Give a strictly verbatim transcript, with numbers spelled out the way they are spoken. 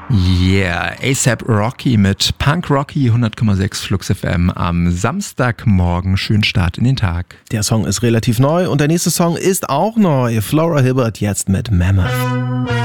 Yeah, A$AP Rocky mit Punk Rocky, hundert Komma sechs Flux F M am Samstagmorgen. Schönen Start in den Tag. Der Song ist relativ neu und der nächste Song ist auch neu. Flora Hibbert jetzt mit Mammoth.